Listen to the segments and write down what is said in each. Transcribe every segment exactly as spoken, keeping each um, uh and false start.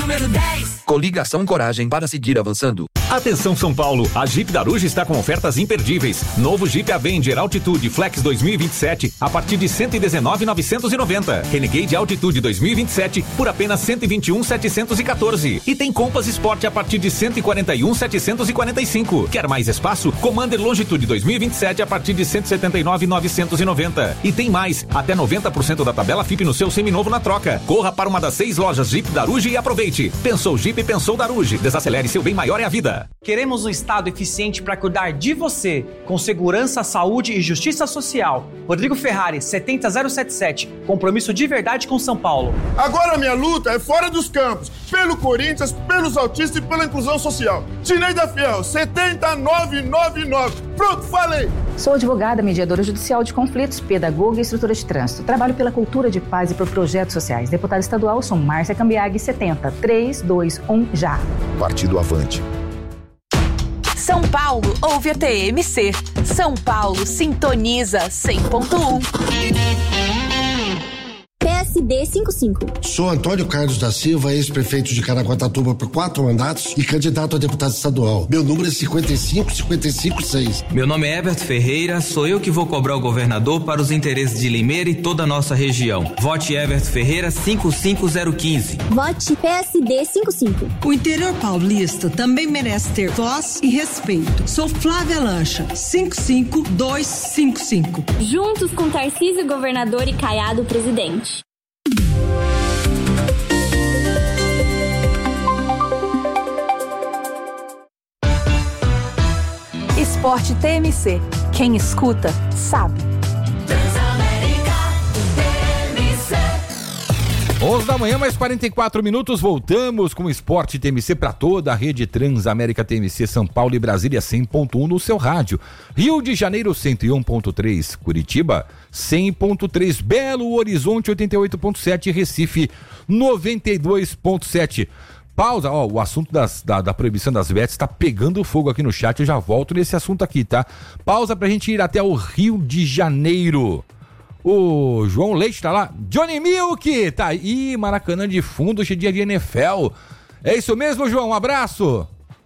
Número dez. Coligação Coragem para seguir avançando. Atenção São Paulo, a Jeep Daruge está com ofertas imperdíveis. Novo Jeep Avenger Altitude Flex dois mil e vinte e sete a partir de cento e dezenove mil novecentos e noventa. Renegade Altitude dois mil e vinte e sete por apenas cento e vinte e um mil setecentos e quatorze. E tem Compass Sport a partir de cento e quarenta e um mil setecentos e quarenta e cinco. Quer mais espaço? Commander Longitude dois mil e vinte e sete a partir de cento e setenta e nove mil novecentos e noventa. E tem mais, até noventa por cento da tabela F I P no seu seminovo na troca. Corra para uma das seis lojas Jeep Daruge e aproveite. Pensou Jeep, pensou Daruge. Desacelere, seu bem maior é a vida. Queremos um Estado eficiente para cuidar de você, com segurança, saúde e justiça social. Rodrigo Ferrari, setenta mil setenta e sete. Compromisso de verdade com São Paulo. Agora a minha luta é fora dos campos, pelo Corinthians, pelos autistas e pela inclusão social. Tineida Fiel, setenta mil novecentos e noventa e nove. Pronto, falei! Sou advogada, mediadora judicial de conflitos, pedagoga e instrutora de trânsito. Trabalho pela cultura de paz e por projetos sociais. Deputada estadual, sou Márcia Cambiag, setenta, três, dois, um, já. Partido Avante. São Paulo ouve a T M C. São Paulo sintoniza cem ponto um. P S D cinquenta e cinco. Sou Antônio Carlos da Silva, ex-prefeito de Caraguatatuba por quatro mandatos e candidato a deputado estadual. Meu número é cinquenta e cinco, cinquenta e cinco, seis. Meu nome é Everton Ferreira, sou eu que vou cobrar o governador para os interesses de Limeira e toda a nossa região. Vote Everton Ferreira cinco cinco zero um cinco. Vote P S D cinquenta e cinco. O interior paulista também merece ter voz e respeito. Sou Flávia Lancha, cinco cinco dois cinco cinco. Juntos com Tarcísio governador e Caiado presidente. Esporte T M C. Quem escuta, sabe. onze da manhã, mais quarenta e quatro minutos, voltamos com o Esporte T M C para toda a rede Transamérica T M C, São Paulo e Brasília cem ponto um no seu rádio. Rio de Janeiro cento e um ponto três, Curitiba cem ponto três, Belo Horizonte oitenta e oito ponto sete, Recife noventa e dois ponto sete. Pausa, ó, o assunto das, da, da proibição das betas está pegando fogo aqui no chat, eu já volto nesse assunto aqui, tá? Pausa pra gente ir até o Rio de Janeiro. O João Leite tá lá. Johnny Milk tá aí, Maracanã de fundo, cheio de N F L. É isso mesmo, João? Um abraço.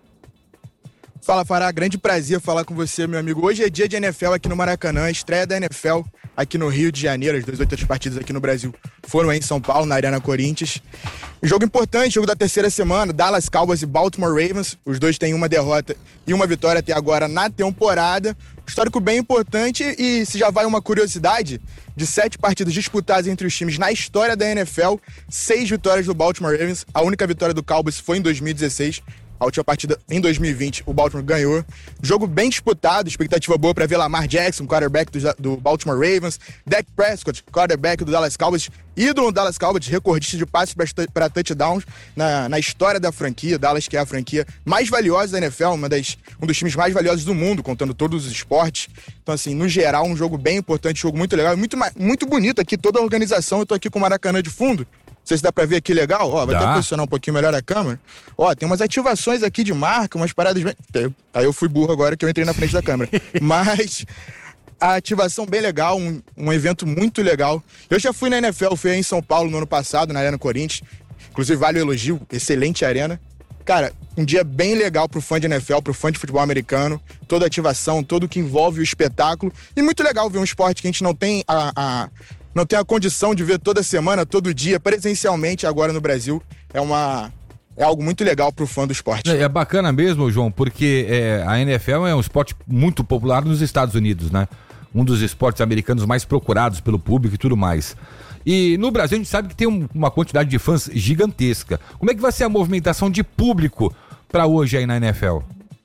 Fala, Fará, grande prazer falar com você, meu amigo. Hoje é dia de N F L aqui no Maracanã, estreia da N F L aqui no Rio de Janeiro. As duas outras partidas aqui no Brasil foram em São Paulo, na Arena Corinthians. Jogo importante, jogo da terceira semana, Dallas Cowboys e Baltimore Ravens. Os dois têm uma derrota e uma vitória até agora na temporada. Histórico bem importante e se já vai uma curiosidade, de sete partidas disputadas entre os times na história da N F L, seis vitórias do Baltimore Ravens. A única vitória do Cowboys foi em dois mil e dezesseis. A última partida em dois mil e vinte, o Baltimore ganhou. Jogo bem disputado, expectativa boa para ver Lamar Jackson, quarterback do, do Baltimore Ravens, Dak Prescott, quarterback do Dallas Cowboys, ídolo do Dallas Cowboys, recordista de passes para touchdowns na, na história da franquia. Dallas, que é a franquia mais valiosa da N F L, uma das, um dos times mais valiosos do mundo, contando todos os esportes. Então, assim, no geral, um jogo bem importante, jogo muito legal, muito, muito bonito aqui, toda a organização. Eu tô aqui com o Maracanã de fundo. Não sei se dá pra ver aqui legal, ó, vai dá. Até posicionar um pouquinho melhor a câmera. Ó, tem umas ativações aqui de marca, umas paradas bem... Aí eu fui burro agora que eu entrei na frente da câmera. Mas a ativação bem legal, um, um evento muito legal. Eu já fui na N F L, fui em São Paulo no ano passado, na Arena Corinthians. Inclusive, vale o elogio, excelente arena. Cara, um dia bem legal pro fã de N F L, pro fã de futebol americano. Toda a ativação, tudo que envolve o espetáculo. E muito legal ver um esporte que a gente não tem a... a não tem a condição de ver toda semana, todo dia, presencialmente agora no Brasil. É uma... É algo muito legal pro fã do esporte. É, é bacana mesmo, João, porque é, a N F L é um esporte muito popular nos Estados Unidos, né? Um dos esportes americanos mais procurados pelo público e tudo mais. E no Brasil a gente sabe que tem um, uma quantidade de fãs gigantesca. Como é que vai ser a movimentação de público para hoje aí na N F L?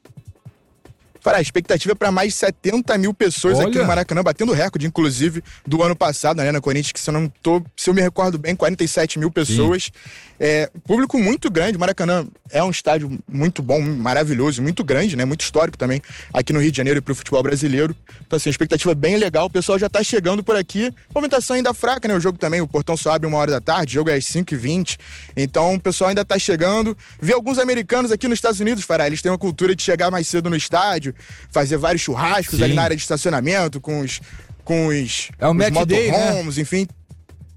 Para a expectativa é para mais de setenta mil pessoas. Olha. Aqui no Maracanã, batendo recorde, inclusive, do ano passado, na Arena Corinthians, que se eu não tô, se eu me recordo bem, quarenta e sete mil pessoas. É, público muito grande. Maracanã é um estádio muito bom, maravilhoso, muito grande, né? Muito histórico também, aqui no Rio de Janeiro e pro futebol brasileiro. Então, assim, a expectativa é bem legal. O pessoal já tá chegando por aqui. Movimentação ainda fraca, né? O jogo também, o portão só abre uma hora da tarde, o jogo é às cinco e vinte. Então, o pessoal ainda tá chegando. Vi alguns americanos aqui nos Estados Unidos, Fará, eles têm uma cultura de chegar mais cedo no estádio, fazer vários churrascos. Sim. Ali na área de estacionamento, com os, com os, é o os match day, motorhomes, né? Enfim.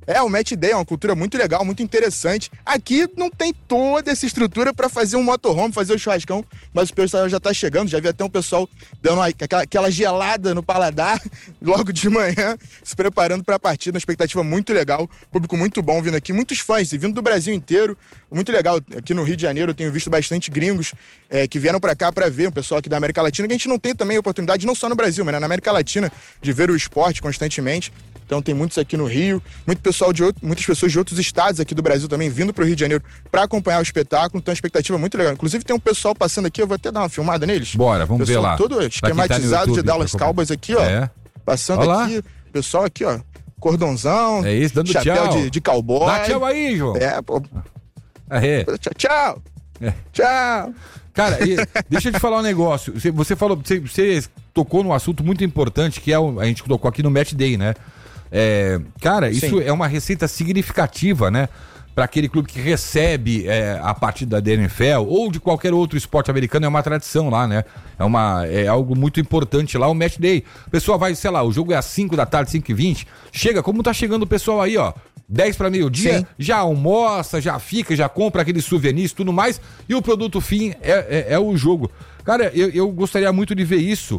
É, o Match Day é uma cultura muito legal, muito interessante. Aqui não tem toda essa estrutura para fazer um motorhome, fazer o churrascão, mas o pessoal já tá chegando, já vi até um pessoal dando uma, aquela, aquela gelada no paladar logo de manhã, se preparando para a partida, uma expectativa muito legal, público muito bom vindo aqui, muitos fãs, e vindo do Brasil inteiro, muito legal. Aqui no Rio de Janeiro eu tenho visto bastante gringos é, que vieram para cá para ver, um pessoal aqui da América Latina, que a gente não tem também a oportunidade, não só no Brasil, mas na América Latina, de ver o esporte constantemente. Então tem muitos aqui no Rio, muito pessoal de outro, muitas pessoas de outros estados aqui do Brasil também vindo para o Rio de Janeiro para acompanhar o espetáculo, então a expectativa é muito legal. Inclusive tem um pessoal passando aqui, eu vou até dar uma filmada neles. Bora, vamos ver lá. Todo esquematizado tá YouTube, de Dallas Cowboys aqui, ó. É. Passando Olá. aqui, pessoal aqui, ó, cordãozão, é isso, dando chapéu tchau. De, de cowboy. Dá tchau aí, João. É, pô. Aê. Tchau, tchau. É. Tchau. Cara, e, deixa eu te falar um negócio. Você, você falou, você, você tocou num assunto muito importante que é o, a gente tocou aqui no Match Day, né? É, cara, isso Sim. é uma receita significativa, né? Para aquele clube que recebe é, a partida da N F L ou de qualquer outro esporte americano, é uma tradição lá, né? É, uma, é algo muito importante lá, o Match Day. O pessoal vai, sei lá, o jogo é às cinco da tarde, cinco e vinte. Chega, como tá chegando o pessoal aí, ó. dez para meio-dia, já almoça, já fica, já compra aqueles souvenirs e tudo mais. E o produto fim é, é, é o jogo. Cara, eu, eu gostaria muito de ver isso.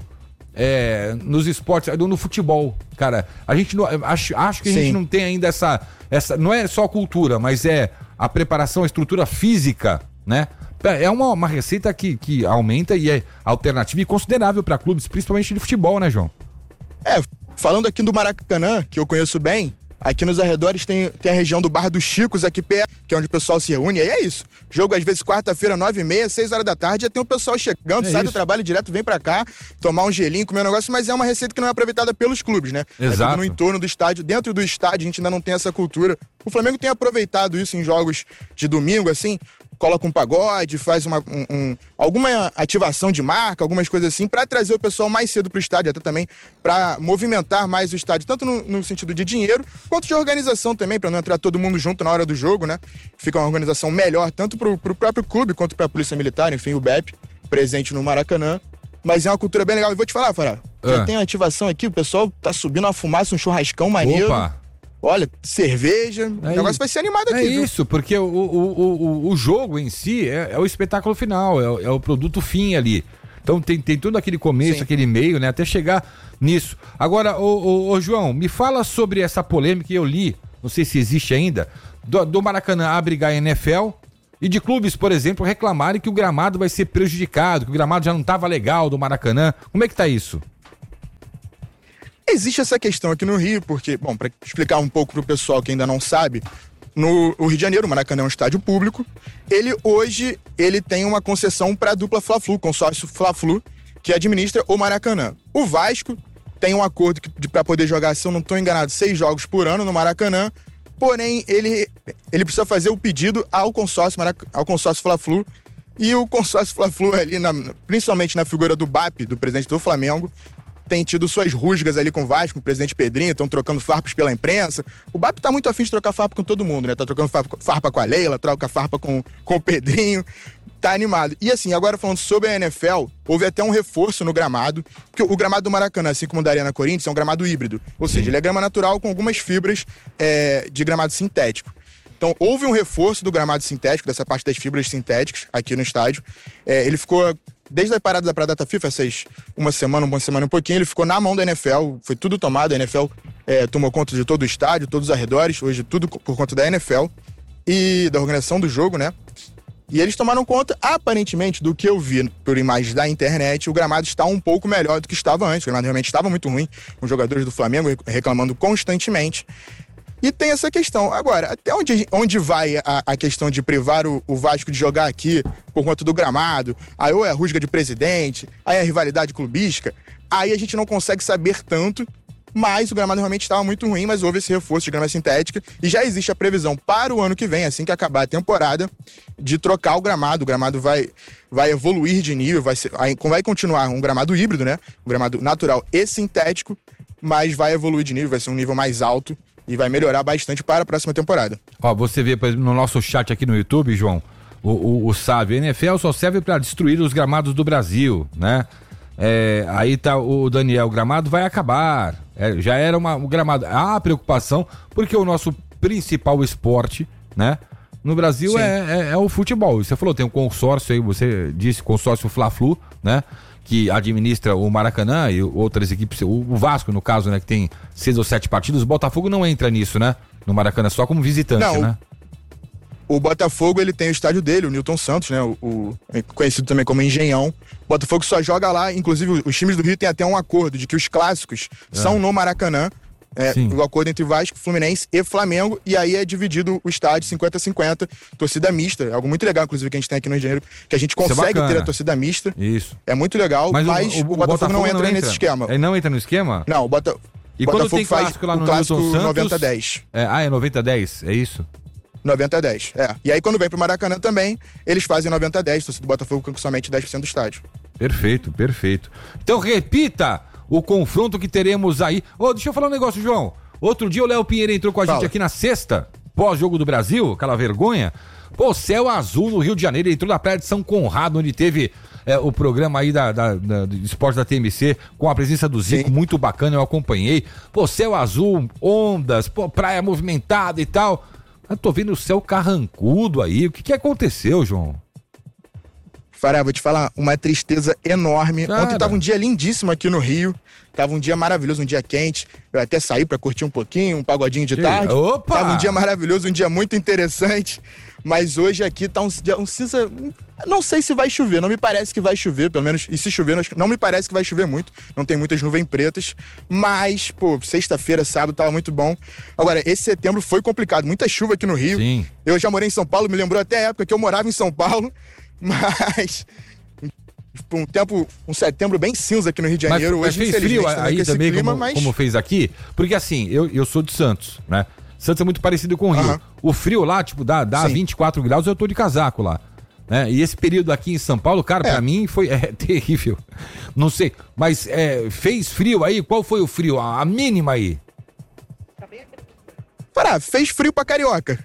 É, nos esportes, no futebol, cara, a gente não, acho, acho que a Sim. gente não tem ainda essa, essa, não é só a cultura, mas é a preparação, a estrutura física, né? É uma, uma receita que, que aumenta e é alternativa e considerável para clubes, principalmente de futebol, né, João? É, falando aqui do Maracanã, que eu conheço bem, aqui nos arredores tem, tem a região do Bar dos Chicos aqui perto, que é onde o pessoal se reúne, e aí é isso. Jogo às vezes quarta-feira, nove e meia, seis horas da tarde, já tem o pessoal chegando, é sai isso. do trabalho direto, vem pra cá, tomar um gelinho, comer um negócio, mas é uma receita que não é aproveitada pelos clubes, né? Exato. É no entorno do estádio, dentro do estádio a gente ainda não tem essa cultura. O Flamengo tem aproveitado isso em jogos de domingo, assim, coloca um pagode, faz uma, um, um, alguma ativação de marca, algumas coisas assim, para trazer o pessoal mais cedo pro estádio, até também para movimentar mais o estádio, tanto no, no sentido de dinheiro, quanto de organização também, para não entrar todo mundo junto na hora do jogo, né? Fica uma organização melhor, tanto pro, pro próprio clube, quanto pra Polícia Militar, enfim, o B E P, presente no Maracanã. Mas é uma cultura bem legal. E vou te falar, Fará, já ah. tem uma ativação aqui, o pessoal tá subindo uma fumaça, um churrascão maneiro. Opa! Olha, cerveja, é o negócio isso. vai ser animado aqui. É viu? isso, porque o, o, o, o jogo em si é, é o espetáculo final, é, é o produto fim ali. Então tem, tem todo aquele começo, Sim. aquele meio, né? Até chegar nisso. Agora, ô, ô, ô João, me fala sobre essa polêmica que eu li, não sei se existe ainda, do, do Maracanã abrigar a N F L e de clubes, por exemplo, reclamarem que o gramado vai ser prejudicado, que o gramado já não estava legal do Maracanã. Como é que tá isso? Existe essa questão aqui no Rio, porque, bom, para explicar um pouco pro pessoal que ainda não sabe, no Rio de Janeiro, o Maracanã é um estádio público, ele hoje ele tem uma concessão para a dupla Fla-Flu, consórcio Fla-Flu, que administra o Maracanã. O Vasco tem um acordo para poder jogar, se eu não estou enganado, seis jogos por ano no Maracanã, porém ele, ele precisa fazer o pedido ao consórcio, ao consórcio Fla-Flu, e o consórcio Fla-Flu ali, na, principalmente na figura do B A P, do presidente do Flamengo, tem tido suas rusgas ali com o Vasco, com o presidente Pedrinho, estão trocando farpas pela imprensa. O B A P tá muito afim de trocar farpa com todo mundo, né? Tá trocando farpa, farpa com a Leila, troca farpa com, com o Pedrinho. Tá animado. E assim, agora falando sobre a N F L, houve até um reforço no gramado, porque o gramado do Maracanã, assim como o da Arena Corinthians, é um gramado híbrido. Ou seja, ele é grama natural com algumas fibras é, de gramado sintético. Então, houve um reforço do gramado sintético, dessa parte das fibras sintéticas aqui no estádio. É, ele ficou... Desde a parada da data FIFA, essas uma semana, uma semana e um pouquinho, ele ficou na mão da N F L, foi tudo tomado, a N F L é, tomou conta de todo o estádio, todos os arredores, hoje tudo por conta da N F L e da organização do jogo, né? E eles tomaram conta, aparentemente, do que eu vi por imagens da internet, o gramado está um pouco melhor do que estava antes, o gramado realmente estava muito ruim, os jogadores do Flamengo reclamando constantemente. E tem essa questão. Agora, até onde, onde vai a, a questão de privar o, o Vasco de jogar aqui por conta do gramado? Aí ou é a rusga de presidente, aí é a rivalidade clubística. Aí a gente não consegue saber tanto, mas o gramado realmente estava muito ruim, mas houve esse reforço de grama sintética e já existe a previsão para o ano que vem, assim que acabar a temporada, de trocar o gramado. O gramado vai, vai evoluir de nível, vai, ser, vai continuar um gramado híbrido, né? Um gramado natural e sintético, mas vai evoluir de nível, vai ser um nível mais alto. E vai melhorar bastante para a próxima temporada. Ó, você vê no nosso chat aqui no YouTube, João, o, o, o Sávio, a N F L só serve para destruir os gramados do Brasil, né? É, aí tá o Daniel, o gramado vai acabar. É, já era uma, um gramado. Há preocupação, porque o nosso principal esporte, né? No Brasil é, é, é o futebol. Você falou, tem um consórcio aí, você disse, consórcio Fla-Flu, né? Que administra o Maracanã e outras equipes, o Vasco, no caso, né? Que tem seis ou sete partidos. O Botafogo não entra nisso, né? No Maracanã, só como visitante, não, né? O, o Botafogo, ele tem o estádio dele, o Newton Santos, né? O, o, conhecido também como Engenhão. O Botafogo só joga lá, inclusive os times do Rio têm até um acordo de que os clássicos é. são no Maracanã. É, o acordo entre Vasco, Fluminense e Flamengo, e aí é dividido o estádio cinquenta a cinquenta, torcida mista, é algo muito legal, inclusive, que a gente tem aqui no Rio de Janeiro, que a gente consegue é ter a torcida mista. Isso. É muito legal, mas, mas o, o, o, Botafogo, Botafogo não entra, não entra nesse esquema. Ele não entra no esquema? Não, o Bota, e Botafogo quando tem clássico lá no clássico Newton Santos, noventa a dez. É, ah, é noventa a dez, é isso? noventa a dez, é. E aí quando vem pro Maracanã também, eles fazem noventa a dez, a torcida do Botafogo com somente dez por cento do estádio. Perfeito, perfeito. Então repita o confronto que teremos aí. Ô, oh, deixa eu falar um negócio, João. Outro dia o Léo Pinheiro entrou com a Fala. gente aqui na sexta, pós-jogo do Brasil, aquela vergonha. Pô, céu azul no Rio de Janeiro, ele entrou na praia de São Conrado, onde teve é, o programa aí da, da, da, do esporte da T M C, com a presença do Zico, Sim. muito bacana, eu acompanhei. Pô, céu azul, ondas, pô, praia movimentada e tal. Eu tô vendo o céu carrancudo aí, o que que aconteceu, João? Fará, vou te falar, uma tristeza enorme. Cara. Ontem tava um dia lindíssimo aqui no Rio. Tava um dia maravilhoso, um dia quente. Eu até saí pra curtir um pouquinho, um pagodinho de tarde. Opa! Tava um dia maravilhoso, um dia muito interessante. Mas hoje aqui tá um, um cinza... Não sei se vai chover, não me parece que vai chover, pelo menos. E se chover, não me parece que vai chover muito. Não tem muitas nuvens pretas. Mas, pô, sexta-feira, sábado, tava muito bom. Agora, esse setembro foi complicado. Muita chuva aqui no Rio. Sim. Eu já morei em São Paulo, me lembrou até a época que eu morava em São Paulo. Mas... um tempo, um setembro bem cinza aqui no Rio de Janeiro. Mas, Hoje, mas fez frio aí também, clima, como, mas... como fez aqui? Porque assim, eu, eu sou de Santos, né? Santos é muito parecido com o Rio. Uhum. O frio lá, tipo, dá, dá vinte e quatro graus, eu tô de casaco lá. Né? E esse período aqui em São Paulo, cara, é. pra mim foi é, terrível. Não sei, mas é, fez frio aí? Qual foi o frio? A, a mínima aí? Pará, fez frio pra carioca.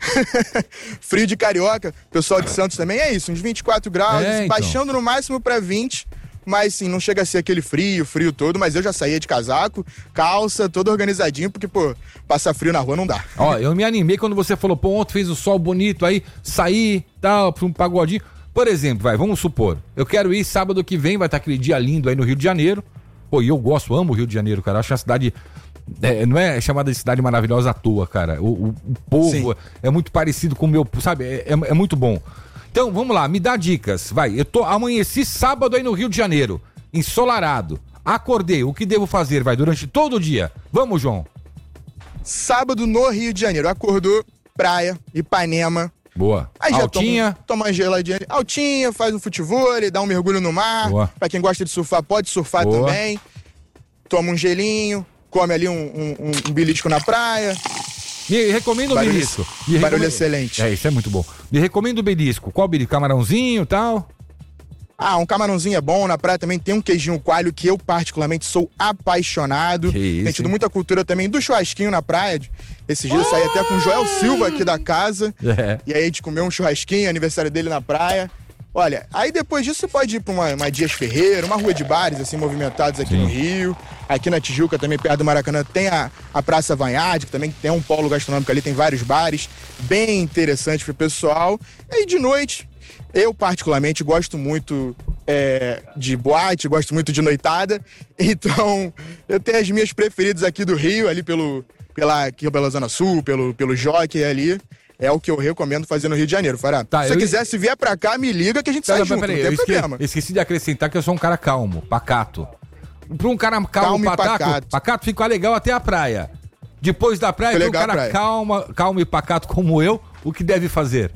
Frio de carioca, pessoal de Santos também é isso, uns vinte e quatro graus, é, então. baixando no máximo pra vinte, mas sim, não chega a ser aquele frio, frio todo, mas eu já saía de casaco, calça, todo organizadinho, porque, pô, passar frio na rua não dá. Ó, eu me animei quando você falou, pô, ontem fez o sol bonito aí, saí, tal, pra um pagodinho. Por exemplo, vai, vamos supor, eu quero ir sábado que vem, vai estar aquele dia lindo aí no Rio de Janeiro. Pô, e eu gosto, amo o Rio de Janeiro, cara, acho a cidade... É, não é chamada de cidade maravilhosa à toa, cara. O, o, o povo Sim. é muito parecido com o meu, sabe? É, é, é muito bom. Então, vamos lá, me dá dicas. Vai, eu tô amanheci sábado aí no Rio de Janeiro, ensolarado. Acordei, o que devo fazer, vai, durante todo o dia? Vamos, João. Sábado no Rio de Janeiro, acordou, praia, Ipanema. Boa. Aí já Altinha. Toma, toma uma geladinha. Altinha, faz um futevôlei, dá um mergulho no mar. Boa. Pra quem gosta de surfar, pode surfar Boa. também. Toma um gelinho. Come ali um, um, um belisco na praia. Me recomenda o barulho, belisco. Me barulho recomenda... excelente. É, isso é muito bom. Me recomenda o belisco. Qual belisco? Camarãozinho e tal? Ah, um camarãozinho é bom. Na praia também tem um queijinho coalho que eu particularmente sou apaixonado. Que isso, tem tido hein? muita cultura também do churrasquinho na praia. Esses dias eu saí até com o Joel Silva aqui da casa. É. E aí a gente comeu um churrasquinho, aniversário dele na praia. Olha, aí depois disso você pode ir pra uma, uma Dias Ferreira, uma rua de bares, assim, movimentados aqui Sim. no Rio. Aqui na Tijuca, também perto do Maracanã, tem a, a Praça Vanhade, que também tem um polo gastronômico ali, tem vários bares, bem interessante pro pessoal. E aí de noite, eu particularmente gosto muito é, de boate, gosto muito de noitada. Então, eu tenho as minhas preferidas aqui do Rio, ali pelo, pela, aqui pela Zona Sul, pelo, pelo Jockey ali. É o que eu recomendo fazer no Rio de Janeiro, Fará. Tá, se você eu... quiser, se vier pra cá, me liga que a gente sai junto, peraí, não tem eu esque... problema. Esqueci de acrescentar que eu sou um cara calmo, pacato. Pra um cara calmo, calmo pataco, pacato. pacato fica legal até a praia. Depois da praia, um cara calma, calmo e pacato como eu, o que deve fazer?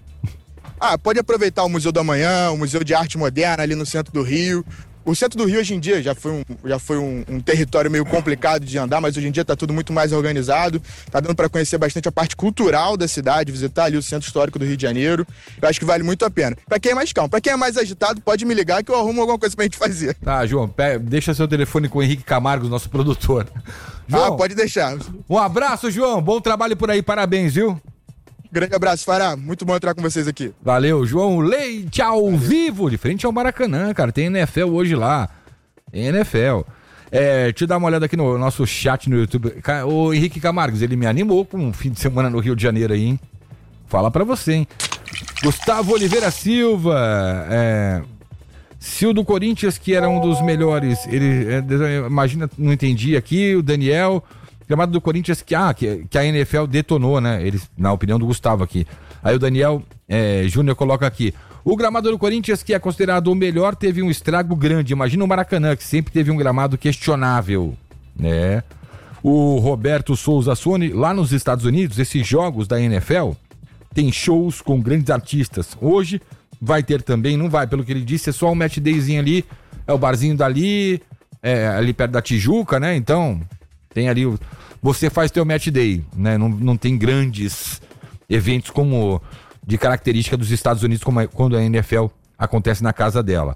Ah, pode aproveitar o Museu do Amanhã, o Museu de Arte Moderna ali no centro do Rio. O centro do Rio hoje em dia já foi, um, já foi um, um território meio complicado de andar, mas hoje em dia tá tudo muito mais organizado. Tá dando para conhecer bastante a parte cultural da cidade, visitar ali o centro histórico do Rio de Janeiro. Eu acho que vale muito a pena. Pra quem é mais calmo, pra quem é mais agitado, pode me ligar que eu arrumo alguma coisa pra gente fazer. Tá, João, pega, deixa seu telefone com o Henrique Camargo, nosso produtor. João, ah, pode deixar. Um abraço, João. Bom trabalho por aí, parabéns, viu? Grande abraço, Fará. Muito bom entrar com vocês aqui. Valeu, João Leite ao Valeu. vivo, de frente ao Maracanã, cara. Tem N F L hoje lá. N F L. É, deixa eu dar uma olhada aqui no nosso chat no YouTube. O Henrique Camargos, ele me animou com um fim de semana no Rio de Janeiro aí, hein? Fala pra você, hein? Gustavo Oliveira Silva, é... se o do Corinthians, que era um dos melhores, ele, é, imagina, não entendi aqui, o Daniel, gramado do Corinthians, que, ah, que, que a N F L detonou, né? Ele, na opinião do Gustavo aqui. Aí o Daniel é, Júnior coloca aqui, o gramado do Corinthians, que é considerado o melhor, teve um estrago grande. Imagina o Maracanã, que sempre teve um gramado questionável, né? O Roberto Souza Sone, lá nos Estados Unidos, esses jogos da N F L, tem shows com grandes artistas. Hoje vai ter também, não vai, pelo que ele disse, é só um match dayzinho ali, é o barzinho dali, é, ali perto da Tijuca, né? Então, tem ali, o, você faz teu match day, né? Não, não tem grandes eventos como de característica dos Estados Unidos, como é, quando a N F L acontece na casa dela.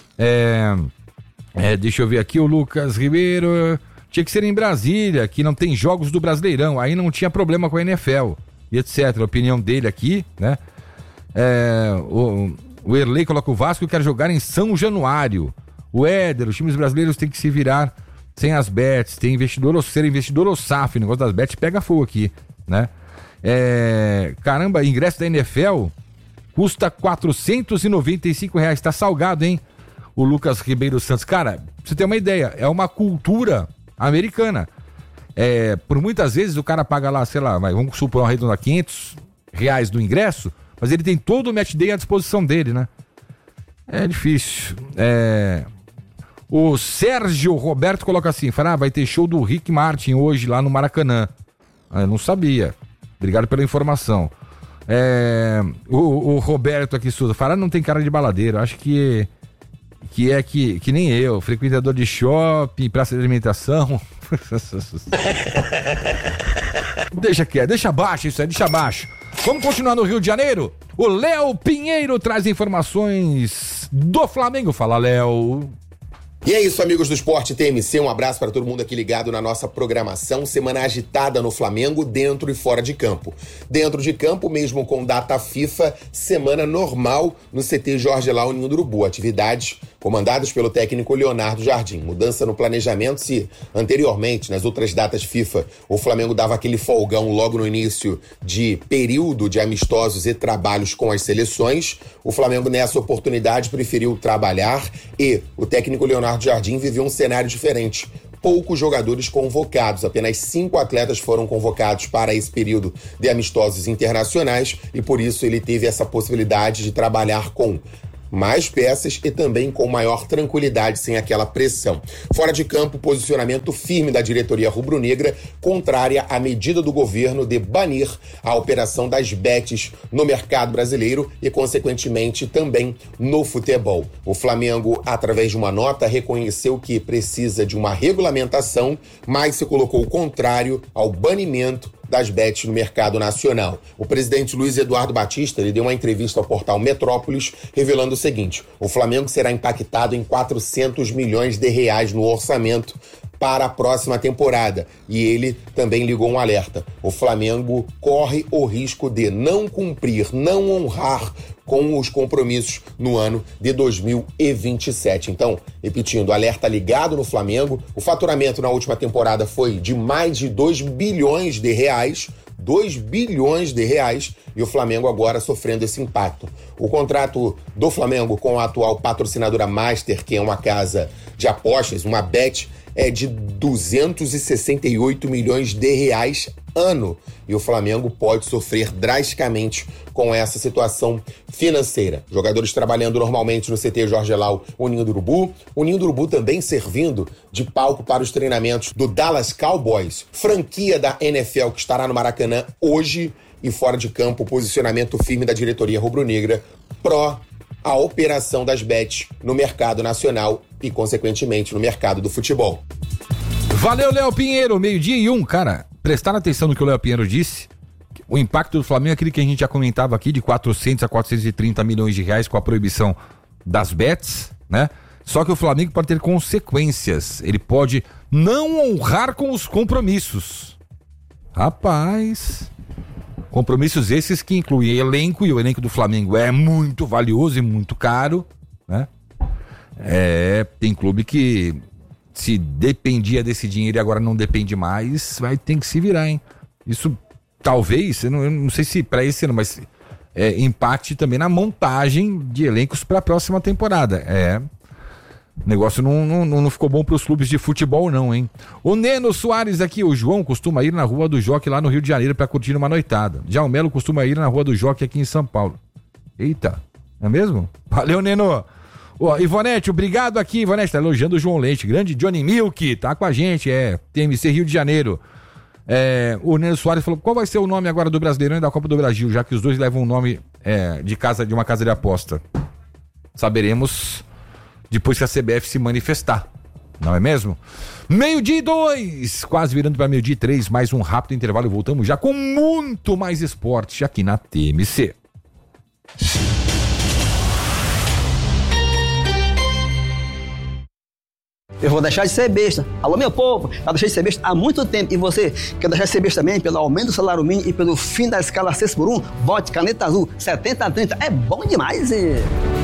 É, é, deixa eu ver aqui, o Lucas Ribeiro, tinha que ser em Brasília, que não tem jogos do Brasileirão, aí não tinha problema com a N F L. E etcétera. A opinião dele aqui, né? É, o, o Erlei coloca o Vasco e quer jogar em São Januário. O Éder, os times brasileiros têm que se virar sem as bets, tem investidor ou ser investidor ou S A F, o negócio das bets pega fogo aqui, né? É, caramba, ingresso da N F L custa quatrocentos e noventa e cinco reais, tá salgado, hein? O Lucas Ribeiro Santos, cara, pra você ter uma ideia, é uma cultura americana. É, por muitas vezes o cara paga lá, sei lá, vamos supor uma redonda quinhentos reais do ingresso, mas ele tem todo o match day à disposição dele, né? É difícil. É... O Sérgio Roberto coloca assim, fala, ah, vai ter show do Rick Martin hoje lá no Maracanã. Ah, eu não sabia. Obrigado pela informação. É... O, o Roberto aqui, Souza, fala, ah, não tem cara de baladeiro, acho que que é que, que nem eu, frequentador de shopping, praça de alimentação. Deixa quieto, deixa abaixo isso aí, deixa abaixo. Vamos continuar no Rio de Janeiro? O Léo Pinheiro traz informações do Flamengo. Fala, Léo. E é isso, amigos do Esporte T M C, um abraço para todo mundo aqui ligado na nossa programação. Semana agitada no Flamengo, dentro e fora de campo. Dentro de campo, mesmo com data FIFA, semana normal no C T Jorge Lau Ninho do Urubu. Atividades comandadas pelo técnico Leonardo Jardim. Mudança no planejamento, se anteriormente, nas outras datas FIFA, o Flamengo dava aquele folgão logo no início de período de amistosos e trabalhos com as seleções, o Flamengo nessa oportunidade preferiu trabalhar e o técnico Leonardo Jardim viveu um cenário diferente. Poucos jogadores convocados, apenas cinco atletas foram convocados para esse período de amistosos internacionais e por isso ele teve essa possibilidade de trabalhar com mais peças e também com maior tranquilidade, sem aquela pressão. Fora de campo, posicionamento firme da diretoria rubro-negra, contrária à medida do governo de banir a operação das bets no mercado brasileiro e, consequentemente, também no futebol. O Flamengo, através de uma nota, reconheceu que precisa de uma regulamentação, mas se colocou contrário ao banimento das bets no mercado nacional. O presidente Luiz Eduardo Batista ele deu uma entrevista ao portal Metrópolis revelando o seguinte: o Flamengo será impactado em quatrocentos milhões de reais no orçamento para a próxima temporada. E ele também ligou um alerta. O Flamengo corre o risco de não cumprir, não honrar com os compromissos no ano de dois mil e vinte e sete. Então, repetindo, alerta ligado no Flamengo. O faturamento na última temporada foi de mais de dois bilhões de reais. dois bilhões de reais e o Flamengo agora sofrendo esse impacto. O contrato do Flamengo com a atual patrocinadora Master, que é uma casa de apostas, uma bet, é de duzentos e sessenta e oito milhões de reais ano. E o Flamengo pode sofrer drasticamente com essa situação financeira. Jogadores trabalhando normalmente no C T Jorge Lau, o Ninho do Urubu. O Ninho do Urubu também servindo de palco para os treinamentos do Dallas Cowboys, franquia da N F L que estará no Maracanã hoje. E fora de campo, o posicionamento firme da diretoria rubro-negra pró a operação das bets no mercado nacional e, consequentemente, no mercado do futebol. Valeu, Léo Pinheiro, meio-dia e um, cara. Prestaram atenção no que o Léo Pinheiro disse? O impacto do Flamengo é aquele que a gente já comentava aqui, de quatrocentos a quatrocentos e trinta milhões de reais com a proibição das bets, né? Só que o Flamengo pode ter consequências. Ele pode não honrar com os compromissos. Rapaz... Compromissos esses que incluem elenco, e o elenco do Flamengo é muito valioso e muito caro, né? É, tem clube que se dependia desse dinheiro e agora não depende mais, vai ter que se virar, hein? Isso talvez, eu não, eu não sei se para esse ano, mas é, impacte também na montagem de elencos para a próxima temporada. É, o negócio não, não, não ficou bom para os clubes de futebol não, hein? O Neno Soares aqui, o João costuma ir na Rua do Jockey lá no Rio de Janeiro para curtir uma noitada. Já o Melo costuma ir na Rua do Jockey aqui em São Paulo. Eita, é mesmo? Valeu, Neno! Ó, Ivonete, obrigado aqui, Ivonete, tá elogiando o João Leite, grande Johnny Milk, tá com a gente, é, T M C Rio de Janeiro. É, o Neno Soares falou, qual vai ser o nome agora do Brasileirão e da Copa do Brasil, já que os dois levam o nome é, de, casa, de uma casa de aposta? Saberemos depois que a C B F se manifestar, não é mesmo? Meio-dia e dois, quase virando para meio-dia e três, mais um rápido intervalo e voltamos já com muito mais esporte aqui na T M C. Eu vou deixar de ser besta. Alô, meu povo, já deixei de ser besta há muito tempo. E você quer deixar de ser besta também pelo aumento do salário mínimo e pelo fim da escala seis por um? Vote Caneta Azul setenta a trinta. É bom demais, e...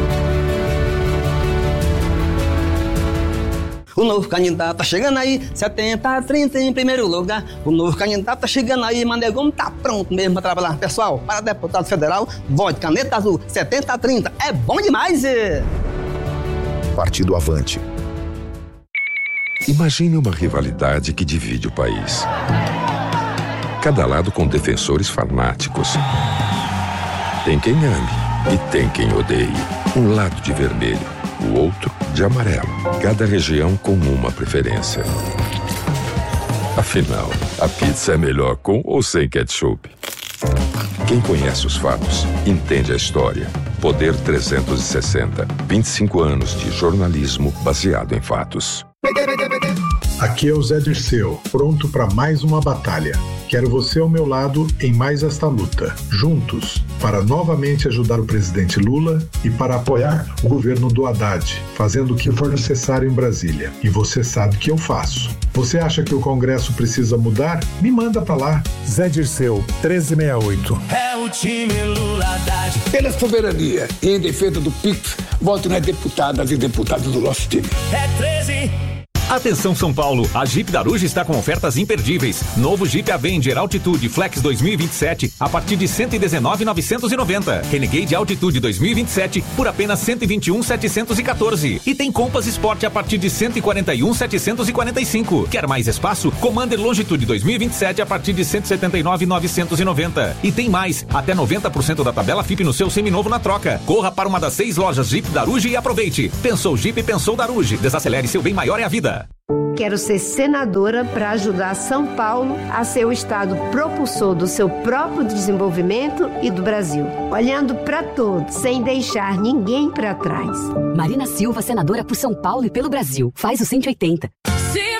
O novo candidato tá chegando aí, setenta a trinta em primeiro lugar. O novo candidato tá chegando aí, Manegão tá pronto mesmo pra trabalhar. Pessoal, para deputado federal, vote Caneta Azul setenta a trinta. É bom demais, e... Partido Avante. Imagine uma rivalidade que divide o país. Cada lado com defensores fanáticos. Tem quem ame e tem quem odeie. Um lado de vermelho, o outro de amarelo. Cada região com uma preferência. Afinal, a pizza é melhor com ou sem ketchup? Quem conhece os fatos, entende a história. Poder trezentos e sessenta. vinte e cinco anos de jornalismo baseado em fatos. Aqui é o Zé Dirceu, pronto para mais uma batalha. Quero você ao meu lado em mais esta luta. Juntos, para novamente ajudar o presidente Lula e para apoiar o governo do Haddad, fazendo o que for necessário em Brasília. E você sabe que eu faço. Você acha que o Congresso precisa mudar? Me manda para lá. Zé Dirceu, treze sessenta e oito. É o time Lula Haddad. Pela soberania e em defesa do P I X, voto nas deputadas e deputados do nosso time. É treze. Atenção São Paulo, a Jeep Daruge está com ofertas imperdíveis. Novo Jeep Avenger Altitude Flex dois mil e vinte e sete a partir de cento e dezenove mil novecentos e noventa. Renegade Altitude dois mil e vinte e sete por apenas cento e vinte e um mil setecentos e quatorze. E tem Compass Sport a partir de cento e quarenta e um mil setecentos e quarenta e cinco. Quer mais espaço? Commander Longitude dois mil e vinte e sete a partir de cento e setenta e nove mil novecentos e noventa. E tem mais, até noventa por cento da tabela F I P no seu seminovo na troca. Corra para uma das seis lojas Jeep Daruge e aproveite. Pensou Jeep, pensou Daruge. Desacelere, seu bem maior é a vida. Quero ser senadora para ajudar São Paulo a ser o estado propulsor do seu próprio desenvolvimento e do Brasil. Olhando para todos, sem deixar ninguém para trás. Marina Silva, senadora por São Paulo e pelo Brasil. Faz o cento e oitenta. Se